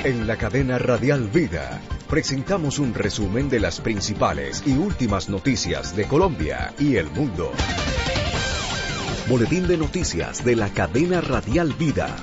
En la cadena Radial Vida presentamos un resumen de las principales y últimas noticias de Colombia y el mundo. Boletín de noticias de la cadena Radial Vida.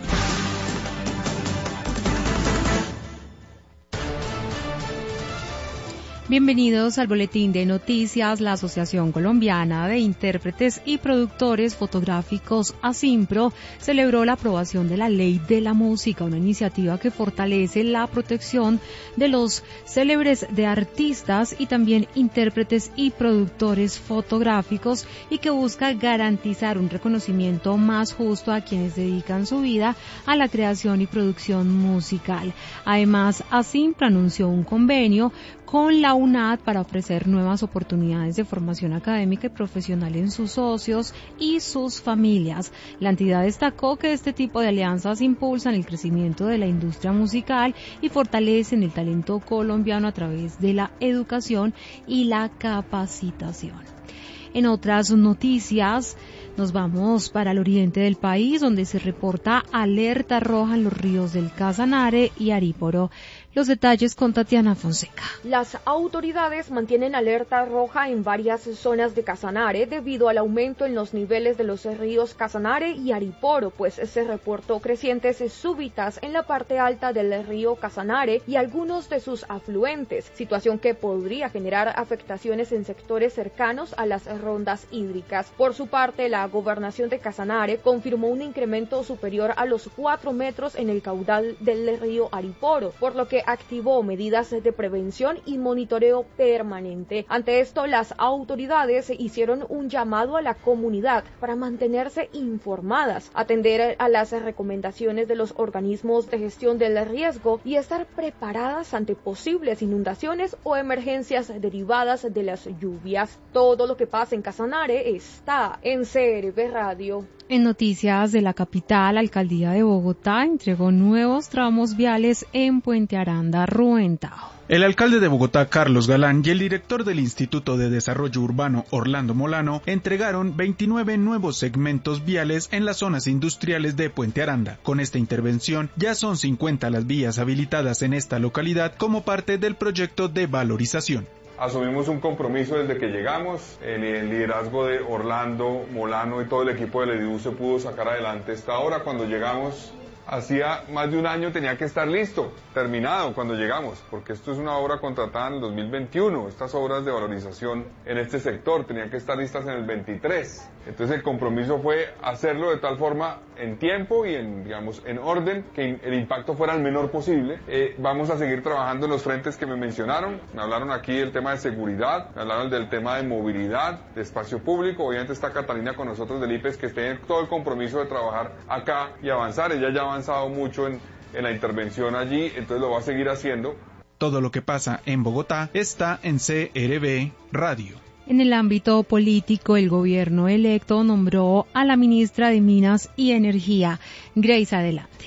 Bienvenidos al Boletín de Noticias. La Asociación Colombiana de Intérpretes y Productores Fotográficos, ASIMPRO, celebró la aprobación de la Ley de la Música, una iniciativa que fortalece la protección de los célebres de artistas y también intérpretes y productores fotográficos y que busca garantizar un reconocimiento más justo a quienes dedican su vida a la creación y producción musical. Además, ASIMPRO anunció un convenio con la UNAD para ofrecer nuevas oportunidades de formación académica y profesional en sus socios y sus familias. La entidad destacó que este tipo de alianzas impulsan el crecimiento de la industria musical y fortalecen el talento colombiano a través de la educación y la capacitación. En otras noticias, nos vamos para el oriente del país, donde se reporta alerta roja en los ríos del Casanare y Aríporo. Los detalles con Tatiana Fonseca. Las autoridades mantienen alerta roja en varias zonas de Casanare debido al aumento en los niveles de los ríos Casanare y Aríporo, pues se reportó crecientes súbitas en la parte alta del río Casanare y algunos de sus afluentes, situación que podría generar afectaciones en sectores cercanos a las rondas hídricas. Por su parte, la gobernación de Casanare confirmó un incremento superior a los 4 metros en el caudal del río Aríporo, por lo que activó medidas de prevención y monitoreo permanente. Ante esto, las autoridades hicieron un llamado a la comunidad para mantenerse informadas, atender a las recomendaciones de los organismos de gestión del riesgo y estar preparadas ante posibles inundaciones o emergencias derivadas de las lluvias. Todo lo que pasa en Casanare está en CRB Radio. En noticias de la capital, la alcaldía de Bogotá entregó nuevos tramos viales en Puente Aranda, Ruentao. El alcalde de Bogotá, Carlos Galán, y el director del Instituto de Desarrollo Urbano, Orlando Molano, entregaron 29 nuevos segmentos viales en las zonas industriales de Puente Aranda. Con esta intervención, ya son 50 las vías habilitadas en esta localidad como parte del proyecto de valorización. Asumimos un compromiso desde que llegamos, el liderazgo de Orlando, Molano y todo el equipo del EDIU se pudo sacar adelante esta obra. Cuando llegamos, hacía más de un año tenía que estar listo, terminado cuando llegamos, porque esto es una obra contratada en el 2021, estas obras de valorización en este sector tenían que estar listas en el 23. Entonces el compromiso fue hacerlo de tal forma en tiempo y en orden que el impacto fuera el menor posible. Vamos a seguir trabajando en los frentes que me mencionaron. Me hablaron aquí del tema de seguridad, me hablaron del tema de movilidad, de espacio público. Obviamente está Catalina con nosotros del IPES que tiene todo el compromiso de trabajar acá y avanzar. Ella ya ha avanzado mucho en la intervención allí, entonces lo va a seguir haciendo. Todo lo que pasa en Bogotá está en CRB Radio. En el ámbito político, el gobierno electo nombró a la ministra de Minas y Energía. Grace, adelante.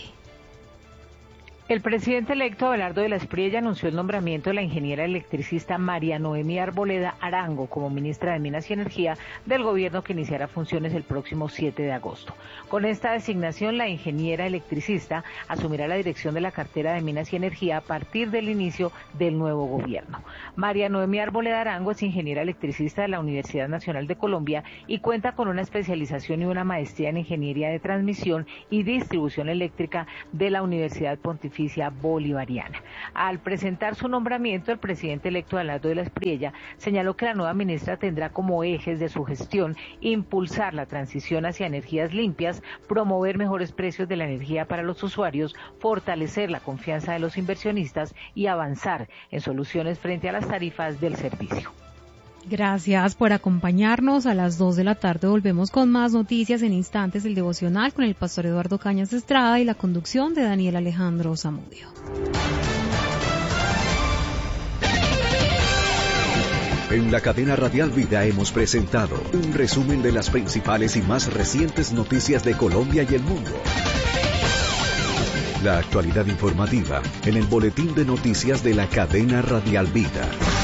El presidente electo Abelardo de la Espriella anunció el nombramiento de la ingeniera electricista María Noemí Arboleda Arango como ministra de Minas y Energía del gobierno que iniciará funciones el próximo 7 de agosto. Con esta designación, la ingeniera electricista asumirá la dirección de la cartera de Minas y Energía a partir del inicio del nuevo gobierno. María Noemí Arboleda Arango es ingeniera electricista de la Universidad Nacional de Colombia y cuenta con una especialización y una maestría en Ingeniería de Transmisión y Distribución Eléctrica de la Universidad Pontificia Bolivariana. Al presentar su nombramiento, el presidente electo Abelardo de la Espriella señaló que la nueva ministra tendrá como ejes de su gestión impulsar la transición hacia energías limpias, promover mejores precios de la energía para los usuarios, fortalecer la confianza de los inversionistas y avanzar en soluciones frente a las tarifas del servicio. Gracias por acompañarnos. A las 2 de la tarde volvemos con más noticias. En instantes, el devocional con el pastor Eduardo Cañas Estrada y la conducción de Daniel Alejandro Zamudio. En la cadena Radial Vida hemos presentado un resumen de las principales y más recientes noticias de Colombia y el mundo. La actualidad informativa en el Boletín de Noticias de la cadena Radial Vida.